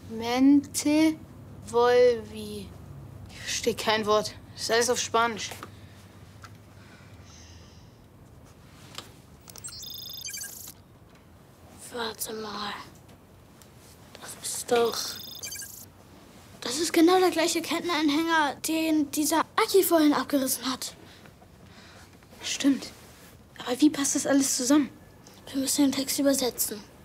Mente volvi. Ich verstehe kein Wort. Das ist alles auf Spanisch. Warte mal. Das ist genau der gleiche Kettenanhänger, den dieser Aki vorhin abgerissen hat. Stimmt. Aber wie passt das alles zusammen? Wir müssen den Text übersetzen.